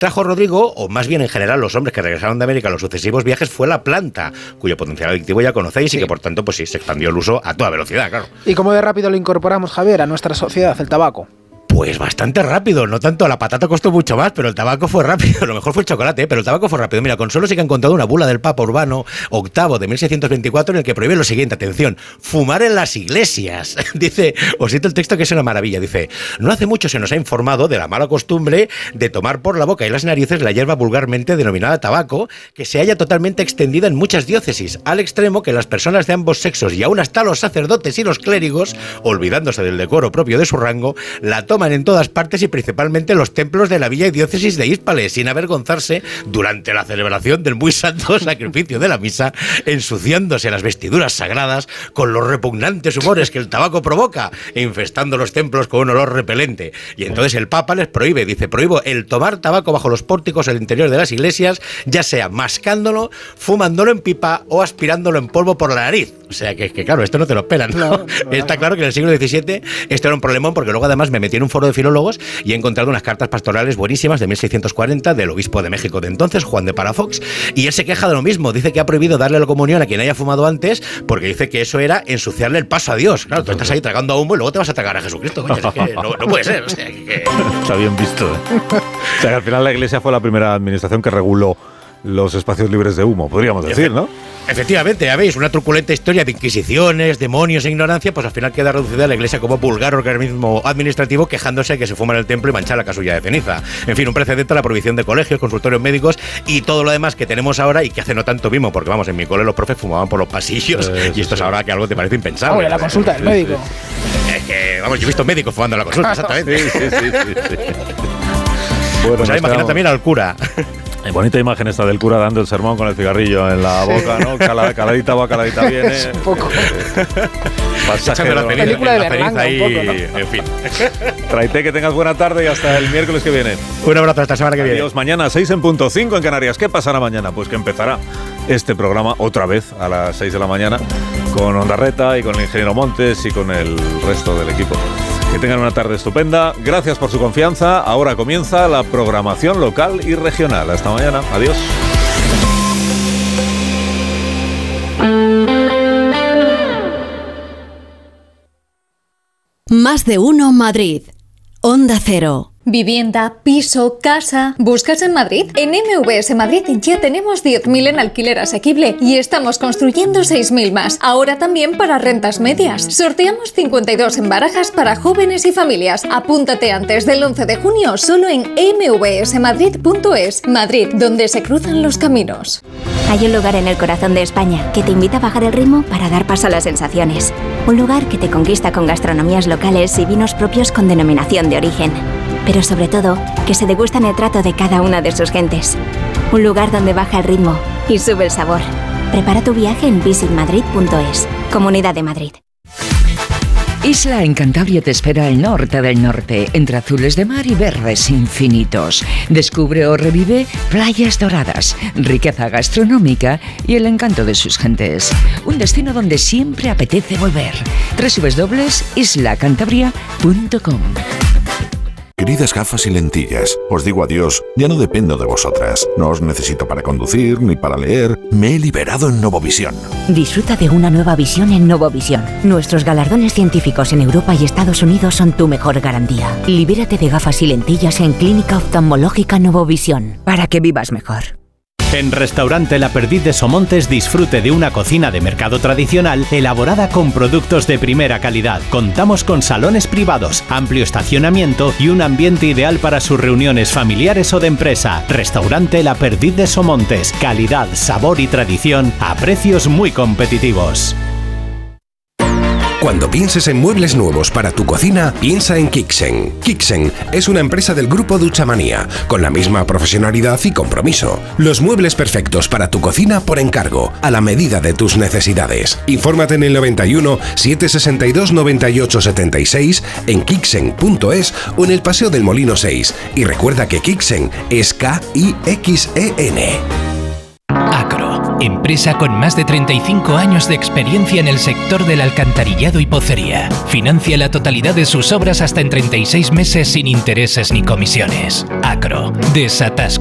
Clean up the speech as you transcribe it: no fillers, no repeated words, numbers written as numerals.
trajo Rodrigo, o más bien en general los hombres que regresaron de América en los sucesivos viajes, fue la planta, cuyo potencial adictivo ya conocéis, y que por tanto pues sí, se expandió el uso a toda velocidad, claro. ¿Y cómo de rápido lo incorporamos, Javier, a nuestra sociedad, el tabaco? Pues bastante rápido, no tanto, la patata costó mucho más, pero el tabaco fue rápido, lo mejor fue el chocolate, pero el tabaco fue rápido. Mira, con solo sí que han encontrado una bula del Papa Urbano VIII de 1624 en el que prohíbe lo siguiente, atención, fumar en las iglesias. Dice, os cito el texto que es una maravilla, dice, no hace mucho se nos ha informado de la mala costumbre de tomar por la boca y las narices la hierba vulgarmente denominada tabaco, que se halla totalmente extendida en muchas diócesis, al extremo que las personas de ambos sexos y aún hasta los sacerdotes y los clérigos, olvidándose del decoro propio de su rango, la toman en todas partes y principalmente en los templos de la villa y diócesis de Hispales, sin avergonzarse durante la celebración del muy santo sacrificio de la misa, ensuciándose las vestiduras sagradas con los repugnantes humores que el tabaco provoca e infestando los templos con un olor repelente. Y entonces el Papa les prohíbe, dice, prohíbo el tomar tabaco bajo los pórticos al interior de las iglesias, ya sea mascándolo, fumándolo en pipa o aspirándolo en polvo por la nariz. O sea que claro, esto no te lo esperan, ¿no? Está claro que en el siglo XVII esto era un problemón, porque luego además me metí en un foro de filólogos y he encontrado unas cartas pastorales buenísimas de 1640 del obispo de México de entonces, Juan de Palafox, y él se queja de lo mismo, dice que ha prohibido darle la comunión a quien haya fumado antes, porque dice que eso era ensuciarle el paso a Dios. Claro, tú estás ahí tragando humo y luego te vas a tragar a Jesucristo, coño, es que no puede ser. O sea, que... Está bien visto, ¿eh? O sea, que al final la Iglesia fue la primera administración que reguló los espacios libres de humo, podríamos decir, ¿no? Efectivamente, ya veis, una truculenta historia de inquisiciones, demonios e ignorancia, pues al final queda reducida a la Iglesia como vulgar organismo administrativo quejándose de que se fuma en el templo y manchar la casulla de ceniza. En fin, un precedente a la prohibición de colegios, consultorios médicos y todo lo demás que tenemos ahora y que hace no tanto vimos, porque vamos, en mi cole los profes fumaban por los pasillos y esto es ahora que algo te parece impensable. Oye, la consulta del médico. Es que, vamos, yo he visto médicos fumando en la consulta, exactamente. Sí. Bueno, pues ahora imagina también al cura. Bonita imagen esta del cura dando el sermón con el cigarrillo en la boca, ¿no? Caladita va, caladita viene. Un poco. Pasaje la película de Berlanga, ahí, un poco, ¿no? En fin. Traite, que tengas buena tarde y hasta el miércoles que viene. Un abrazo hasta la semana que viene. Adiós, mañana 6:05 en Canarias. ¿Qué pasará mañana? Pues que empezará este programa otra vez a las 6 de la mañana con Ondarreta y con el ingeniero Montes y con el resto del equipo. Que tengan una tarde estupenda. Gracias por su confianza. Ahora comienza la programación local y regional. Hasta mañana. Adiós. Más de uno Madrid. Onda Cero. Vivienda, piso, casa... ¿Buscas en Madrid? En MVS Madrid ya tenemos 10.000 en alquiler asequible y estamos construyendo 6.000 más. Ahora también para rentas medias. Sorteamos 52 en barajas para jóvenes y familias. Apúntate antes del 11 de junio solo en mvsmadrid.es. Madrid, donde se cruzan los caminos. Hay un lugar en el corazón de España que te invita a bajar el ritmo para dar paso a las sensaciones. Un lugar que te conquista con gastronomías locales y vinos propios con denominación de origen. Pero sobre todo, que se degustan el trato de cada una de sus gentes. Un lugar donde baja el ritmo y sube el sabor. Prepara tu viaje en visitmadrid.es. Comunidad de Madrid. Isla en Cantabria te espera el norte del norte, entre azules de mar y verdes infinitos. Descubre o revive playas doradas, riqueza gastronómica y el encanto de sus gentes. Un destino donde siempre apetece volver. www.islacantabria.com. Queridas gafas y lentillas, os digo adiós, ya no dependo de vosotras. No os necesito para conducir ni para leer. Me he liberado en Novovisión. Disfruta de una nueva visión en Novovisión. Nuestros galardones científicos en Europa y Estados Unidos son tu mejor garantía. Libérate de gafas y lentillas en Clínica Oftalmológica Novovisión, para que vivas mejor. En Restaurante La Perdiz de Somontes disfrute de una cocina de mercado tradicional elaborada con productos de primera calidad. Contamos con salones privados, amplio estacionamiento y un ambiente ideal para sus reuniones familiares o de empresa. Restaurante La Perdiz de Somontes. Calidad, sabor y tradición a precios muy competitivos. Cuando pienses en muebles nuevos para tu cocina, piensa en Kixen. Kixen es una empresa del grupo Duchamanía, con la misma profesionalidad y compromiso. Los muebles perfectos para tu cocina por encargo, a la medida de tus necesidades. Infórmate en el 91 762 98 76, en kixen.es o en el Paseo del Molino 6. Y recuerda que Kixen es K-I-X-E-N. Acro, empresa con más de 35 años de experiencia en el sector del alcantarillado y pocería. Financia la totalidad de sus obras hasta en 36 meses sin intereses ni comisiones. Acro, desatasco.